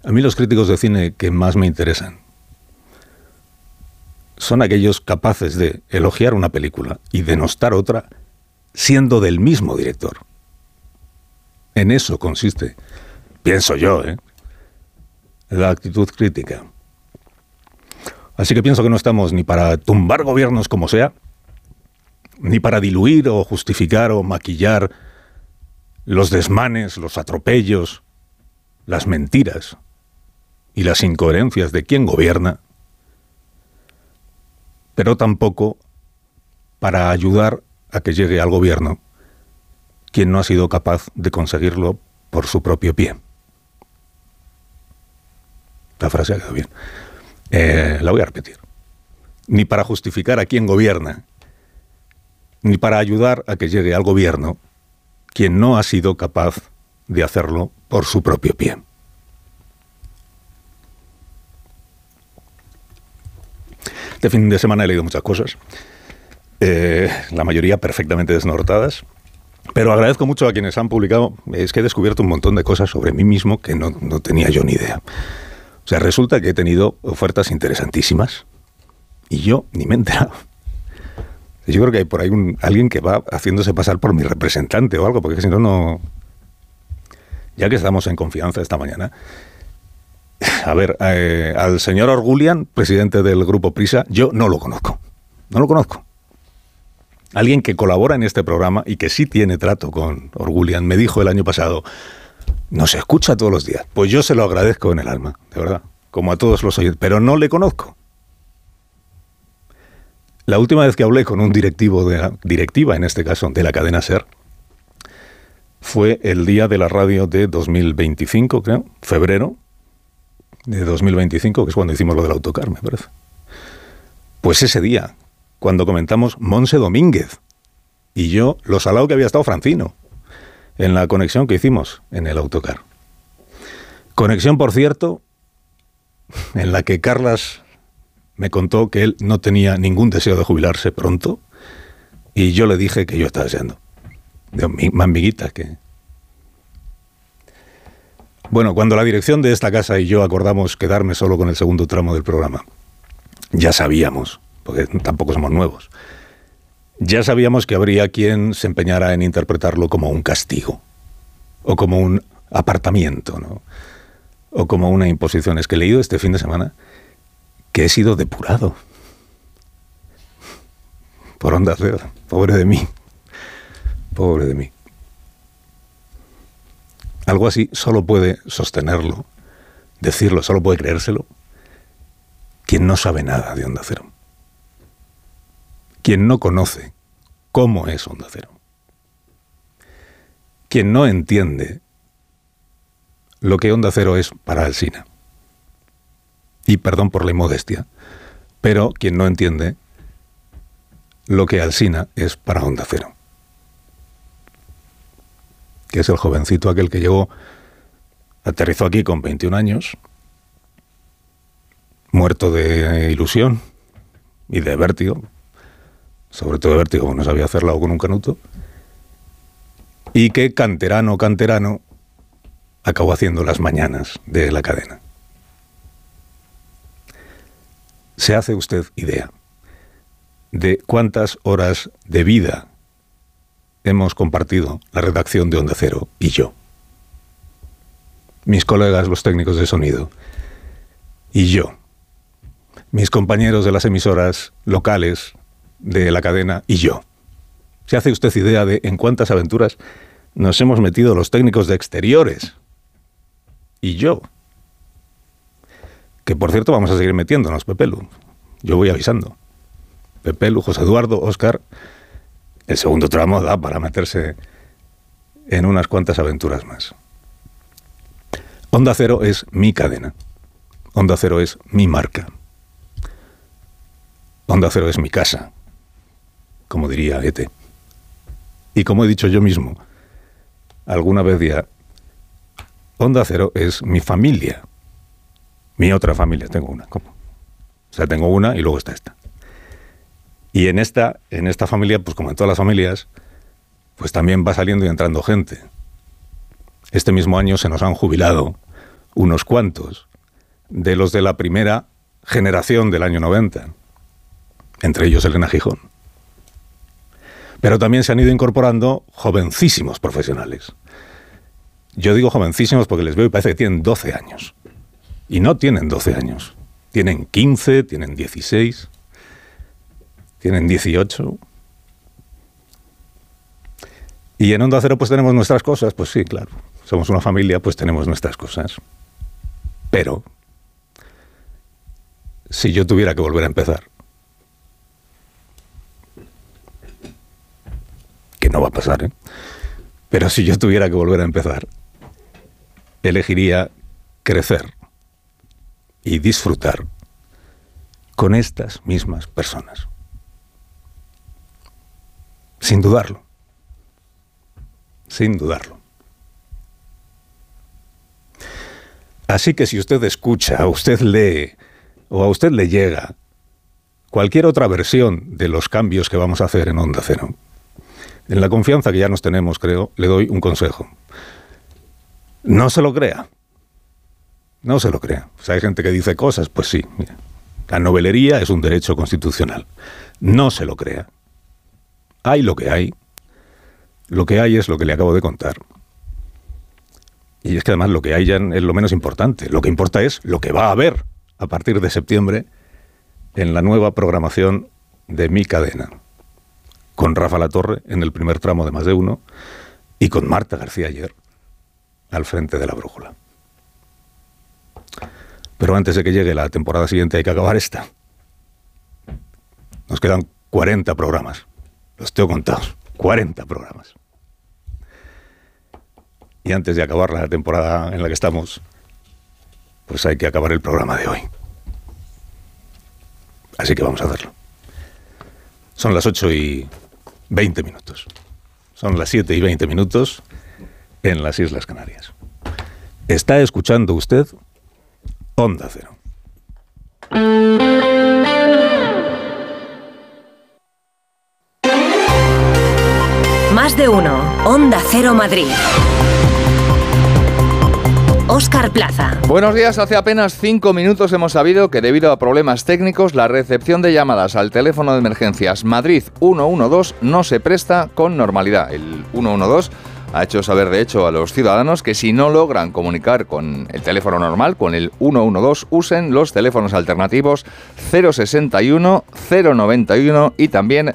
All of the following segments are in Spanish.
A mí los críticos de cine que más me interesan son aquellos capaces de elogiar una película y denostar otra siendo del mismo director. En eso consiste, pienso yo, la actitud crítica. Así que pienso que no estamos ni para tumbar gobiernos como sea, ni para diluir o justificar o maquillar los desmanes, los atropellos, las mentiras y las incoherencias de quien gobierna, pero tampoco para ayudar a que llegue al gobierno quien no ha sido capaz de conseguirlo por su propio pie. La frase ha quedado bien. La voy a repetir. Ni para justificar a quien gobierna, ni para ayudar a que llegue al gobierno quien no ha sido capaz de hacerlo por su propio pie. Este fin de semana he leído muchas cosas, la mayoría perfectamente desnortadas, pero agradezco mucho a quienes han publicado. Es que he descubierto un montón de cosas sobre mí mismo que no tenía yo ni idea. O sea, resulta que he tenido ofertas interesantísimas y yo ni me he enterado. Yo creo que hay por ahí alguien que va haciéndose pasar por mi representante o algo, porque si no... Ya que estamos en confianza esta mañana, a ver, al señor Orgulian, presidente del Grupo Prisa, yo no lo conozco. No lo conozco. Alguien que colabora en este programa y que sí tiene trato con Orgulian me dijo el año pasado: nos escucha todos los días. Pues yo se lo agradezco en el alma, de verdad, como a todos los oyentes, pero no le conozco. La última vez que hablé con un directivo de la directiva, en este caso de la cadena SER, fue el día de la radio de 2025, creo, febrero de 2025, que es cuando hicimos lo del autocar, me parece. Pues ese día, cuando comentamos Montse Domínguez y yo, lo salado que había estado Francino en la conexión que hicimos en el autocar. Conexión, por cierto, en la que Carlas me contó que él no tenía ningún deseo de jubilarse pronto y yo le dije que yo estaba deseando. Más miguitas que... Bueno, cuando la dirección de esta casa y yo acordamos quedarme solo con el segundo tramo del programa, ya sabíamos, porque tampoco somos nuevos, ya sabíamos que habría quien se empeñara en interpretarlo como un castigo, o como un apartamiento, ¿no? O como una imposición. Es que he leído este fin de semana que he sido depurado por Onda Cero. Pobre de mí. Pobre de mí. Algo así solo puede sostenerlo, decirlo, solo puede creérselo quien no sabe nada de Onda Cero. Quien no conoce cómo es Onda Cero. Quien no entiende lo que Onda Cero es para Alsina. Y perdón por la inmodestia, pero quien no entiende lo que Alsina es para Onda Cero. Que es el jovencito aquel que llegó, aterrizó aquí con 21 años, muerto de ilusión y de vértigo, sobre todo de vértigo, no sabía hacerla con un canuto, y que canterano acabó haciendo las mañanas de la cadena. ¿Se hace usted idea de cuántas horas de vida hemos compartido la redacción de Onda Cero y yo? Mis colegas, los técnicos de sonido, y yo. Mis compañeros de las emisoras locales de la cadena y yo. ¿Se hace usted idea de en cuántas aventuras nos hemos metido los técnicos de exteriores y yo? Que por cierto vamos a seguir metiéndonos, Pepelu. Yo voy avisando. Pepelu, José Eduardo, Óscar. El segundo tramo da para meterse en unas cuantas aventuras más. Onda Cero es mi cadena. Onda Cero es mi marca. Onda Cero es mi casa, como diría Goethe. Y como he dicho yo mismo, alguna vez ya, Onda Cero es mi familia. Mi otra familia, tengo una. ¿Cómo? O sea, tengo una y luego está esta. Y en esta familia, pues como en todas las familias, pues también va saliendo y entrando gente. Este mismo año se nos han jubilado unos cuantos de los de la primera generación del año 90, entre ellos Elena Gijón. Pero también se han ido incorporando jovencísimos profesionales. Yo digo jovencísimos porque les veo y parece que tienen 12 años. Y no tienen 12 años. Tienen 15, tienen 16, tienen 18. Y en Onda Cero pues tenemos nuestras cosas. Pues sí, claro. Somos una familia, pues tenemos nuestras cosas. Pero si yo tuviera que volver a empezar, que no va a pasar, ¿eh? Pero si yo tuviera que volver a empezar, elegiría crecer y disfrutar con estas mismas personas. Sin dudarlo. Sin dudarlo. Así que si usted escucha, o usted lee, o a usted le llega cualquier otra versión de los cambios que vamos a hacer en Onda Cero, en la confianza que ya nos tenemos, creo, le doy un consejo. No se lo crea. No se lo crea. O sea, hay gente que dice cosas, pues sí, mira, la novelería es un derecho constitucional. No se lo crea. Hay lo que hay. Lo que hay es lo que le acabo de contar. Y es que además lo que hay ya es lo menos importante. Lo que importa es lo que va a haber a partir de septiembre en la nueva programación de mi cadena. Con Rafa Latorre en el primer tramo de Más de Uno y con Marta García Ayer al frente de La Brújula. Pero antes de que llegue la temporada siguiente hay que acabar esta. Nos quedan 40 programas. Los tengo contados. 40 programas. Y antes de acabar la temporada en la que estamos, pues hay que acabar el programa de hoy. Así que vamos a hacerlo. Son las 8:20. Son las 7:20 en las Islas Canarias. Está escuchando usted Onda Cero. Más de uno. Onda Cero Madrid. Óscar Plaza. Buenos días. Hace apenas 5 minutos hemos sabido que debido a problemas técnicos la recepción de llamadas al teléfono de emergencias Madrid 112 no se presta con normalidad. El 112 ha hecho saber de hecho a los ciudadanos que si no logran comunicar con el teléfono normal, con el 112, usen los teléfonos alternativos 061, 091 y también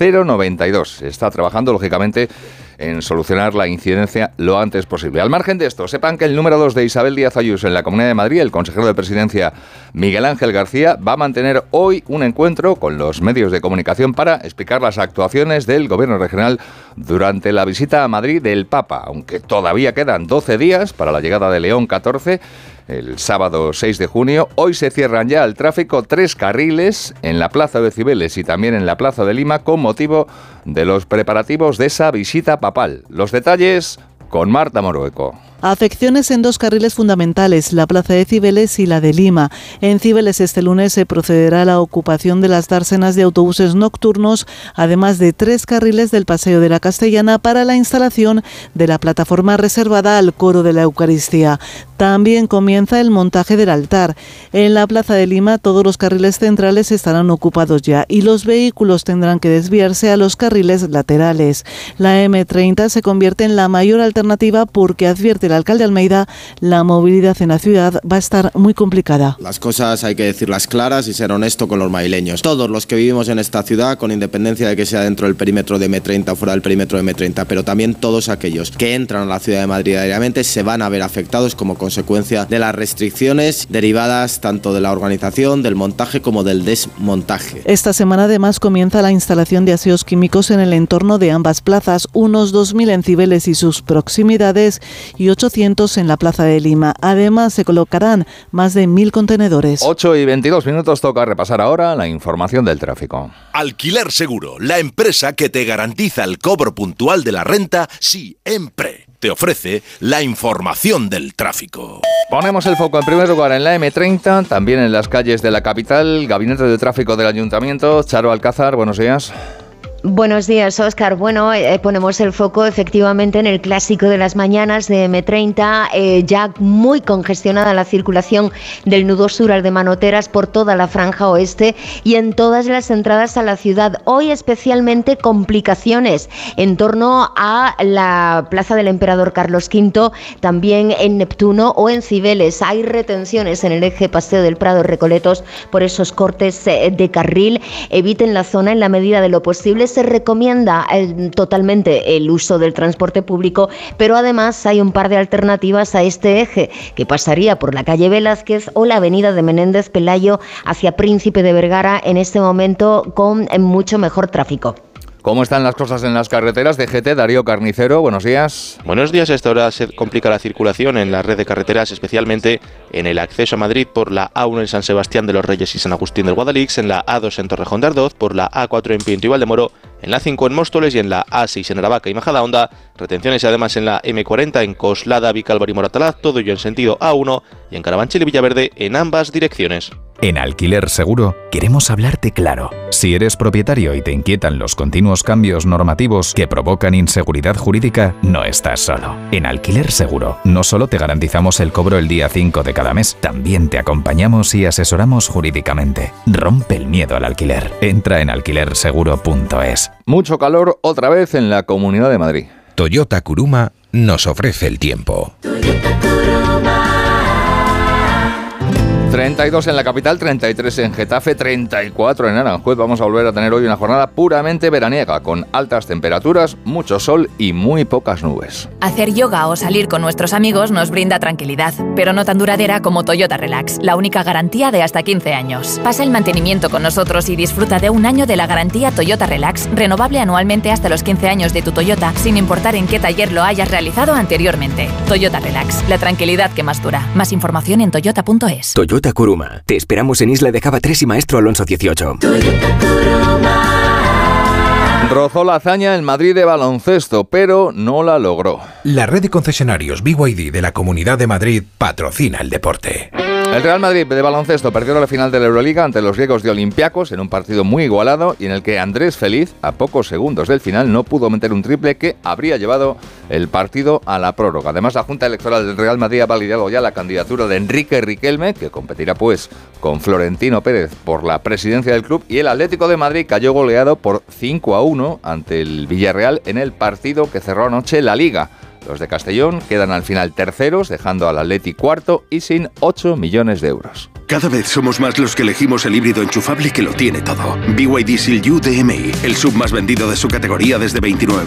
092. Se está trabajando lógicamente en solucionar la incidencia lo antes posible. Al margen de esto, sepan que el número 2 de Isabel Díaz Ayuso en la Comunidad de Madrid, el consejero de Presidencia Miguel Ángel García, va a mantener hoy un encuentro con los medios de comunicación para explicar las actuaciones del Gobierno regional durante la visita a Madrid del Papa, aunque todavía quedan 12 días para la llegada de León XIV, el sábado 6 de junio. Hoy se cierran ya al tráfico 3 carriles en la Plaza de Cibeles y también en la Plaza de Lima con motivo de los preparativos de esa visita papal. Los detalles con Marta Morueco. Afecciones en 2 carriles fundamentales, la Plaza de Cibeles y la de Lima. En Cibeles este lunes se procederá a la ocupación de las dársenas de autobuses nocturnos, además de 3 carriles del Paseo de la Castellana para la instalación de la plataforma reservada al coro de la Eucaristía. También comienza el montaje del altar. En la Plaza de Lima todos los carriles centrales estarán ocupados ya y los vehículos tendrán que desviarse a los carriles laterales. La M30 se convierte en la mayor alternativa porque, advierte el alcalde Almeida, la movilidad en la ciudad va a estar muy complicada. Las cosas hay que decirlas claras y ser honesto con los madrileños. Todos los que vivimos en esta ciudad, con independencia de que sea dentro del perímetro de M30 o fuera del perímetro de M30, pero también todos aquellos que entran a la ciudad de Madrid diariamente se van a ver afectados como consecuencia de las restricciones derivadas tanto de la organización, del montaje como del desmontaje. Esta semana además comienza la instalación de aseos químicos en el entorno de ambas plazas, unos 2.000 en Cibeles y sus proximidades y 800 en la Plaza de Lima. Además se colocarán más de 1.000 contenedores. 8:22, toca repasar ahora la información del tráfico. Alquiler Seguro, la empresa que te garantiza el cobro puntual de la renta siempre. Te ofrece la información del tráfico. Ponemos el foco en primer lugar en la M30, también en las calles de la capital. Gabinete de Tráfico del Ayuntamiento. Charo Alcázar, buenos días. Buenos días, Óscar. Bueno, ponemos el foco efectivamente en el clásico de las mañanas de M30, ya muy congestionada la circulación del nudo sur al de Manoteras por toda la franja oeste y en todas las entradas a la ciudad. Hoy especialmente complicaciones en torno a la Plaza del Emperador Carlos V, también en Neptuno o en Cibeles. Hay retenciones en el eje Paseo del Prado Recoletos por esos cortes de carril. Eviten la zona en la medida de lo posible. Se recomienda totalmente el uso del transporte público, pero además hay un par de alternativas a este eje, que pasaría por la calle Velázquez o la avenida de Menéndez Pelayo hacia Príncipe de Vergara, en este momento con mucho mejor tráfico. ¿Cómo están las cosas en las carreteras? DGT, Darío Carnicero, buenos días. Buenos días. A esta hora se complica la circulación en la red de carreteras, especialmente en el acceso a Madrid por la A1 en San Sebastián de los Reyes y San Agustín del Guadalix, en la A2 en Torrejón de Ardoz, por la A4 en Pinto y Valdemoro, en la A5 en Móstoles y en la A6 en Aravaca y Majadahonda. Retenciones además en la M40 en Coslada, Vicálvaro y Moratalaz, todo ello en sentido A1, y en Carabanchel y Villaverde en ambas direcciones. En Alquiler Seguro queremos hablarte claro. Si eres propietario y te inquietan los continuos cambios normativos que provocan inseguridad jurídica, no estás solo. En Alquiler Seguro no solo te garantizamos el cobro el día 5 de cada mes, también te acompañamos y asesoramos jurídicamente. Rompe el miedo al alquiler. Entra en alquilerseguro.es. Mucho calor otra vez en la Comunidad de Madrid. Toyota Kuruma nos ofrece el tiempo. 32 en la capital, 33 en Getafe, 34 en Aranjuez. Vamos a volver a tener hoy una jornada puramente veraniega, con altas temperaturas, mucho sol y muy pocas nubes. Hacer yoga o salir con nuestros amigos nos brinda tranquilidad, pero no tan duradera como Toyota Relax, la única garantía de hasta 15 años. Pasa el mantenimiento con nosotros y disfruta de un año de la garantía Toyota Relax, renovable anualmente hasta los 15 años de tu Toyota, sin importar en qué taller lo hayas realizado anteriormente. Toyota Relax, la tranquilidad que más dura. Más información en toyota.es. Toyota Kuruma. Te esperamos en Isla de Java 3 y Maestro Alonso 18. Rozó la hazaña en Madrid de baloncesto, pero no la logró. La red de concesionarios BYD de la Comunidad de Madrid patrocina el deporte. El Real Madrid de baloncesto perdió la final de la Euroliga ante los griegos de Olympiacos en un partido muy igualado y en el que Andrés Feliz, a pocos segundos del final, no pudo meter un triple que habría llevado el partido a la prórroga. Además, la Junta Electoral del Real Madrid ha validado ya la candidatura de Enrique Riquelme, que competirá pues con Florentino Pérez por la presidencia del club, y el Atlético de Madrid cayó goleado por 5-1 ante el Villarreal en el partido que cerró anoche la Liga. Los de Castellón quedan al final terceros, dejando al Atleti cuarto y sin 8 millones de euros. Cada vez somos más los que elegimos el híbrido enchufable que lo tiene todo. BYD Seal U DMI, el sub más vendido de su categoría desde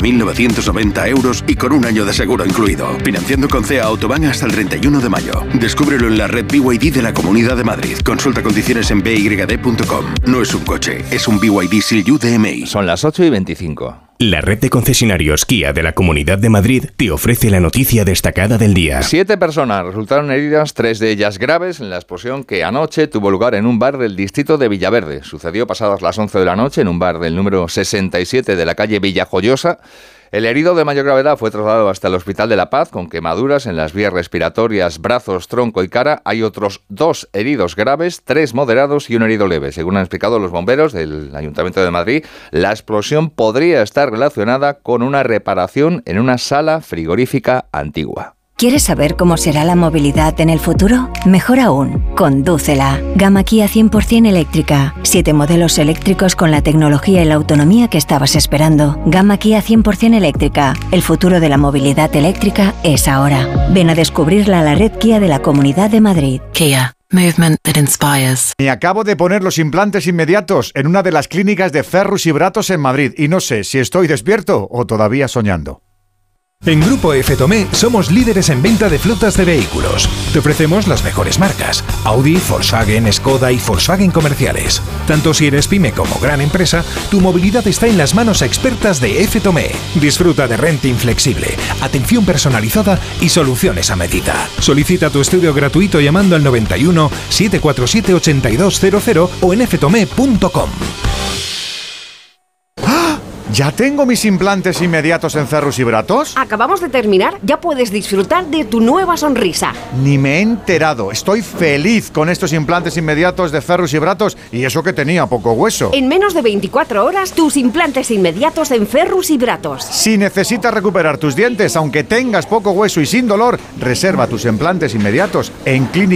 29.990 euros y con un año de seguro incluido. Financiando con CEA Autobahn hasta el 31 de mayo. Descúbrelo en la red BYD de la Comunidad de Madrid. Consulta condiciones en byd.com. No es un coche, es un BYD Seal U DMI. Son las 8:25. La red de concesionarios Kia de la Comunidad de Madrid te ofrece la noticia destacada del día. 7 personas resultaron heridas, 3 de ellas graves, en la explosión que anoche tuvo lugar en un bar del distrito de Villaverde. Sucedió pasadas las 11 de la noche en un bar del número 67 de la calle Villajoyosa. El herido de mayor gravedad fue trasladado hasta el Hospital de la Paz con quemaduras en las vías respiratorias, brazos, tronco y cara. Hay otros 2 heridos graves, 3 moderados y un herido leve. Según han explicado los bomberos del Ayuntamiento de Madrid, la explosión podría estar relacionada con una reparación en una sala frigorífica antigua. ¿Quieres saber cómo será la movilidad en el futuro? Mejor aún, condúcela. Gama Kia 100% eléctrica. 7 modelos eléctricos con la tecnología y la autonomía que estabas esperando. Gama Kia 100% eléctrica. El futuro de la movilidad eléctrica es ahora. Ven a descubrirla a la red Kia de la Comunidad de Madrid. Kia. Movement that inspires. Me acabo de poner los implantes inmediatos en una de las clínicas de Ferrus y Bratos en Madrid y no sé si estoy despierto o todavía soñando. En Grupo F. Tomé somos líderes en venta de flotas de vehículos. Te ofrecemos las mejores marcas: Audi, Volkswagen, Skoda y Volkswagen comerciales. Tanto si eres pyme como gran empresa, tu movilidad está en las manos expertas de F. Tomé. Disfruta de renting flexible, atención personalizada y soluciones a medida. Solicita tu estudio gratuito llamando al 91 747 8200 o en ftomé.com. ¿Ya tengo mis implantes inmediatos en Ferrus y Bratos? Acabamos de terminar, ya puedes disfrutar de tu nueva sonrisa. Ni me he enterado. Estoy feliz con estos implantes inmediatos de Ferrus y Bratos y eso que tenía poco hueso. En menos de 24 horas, tus implantes inmediatos en Ferrus y Bratos. Si necesitas recuperar tus dientes, aunque tengas poco hueso y sin dolor, reserva tus implantes inmediatos en Clínica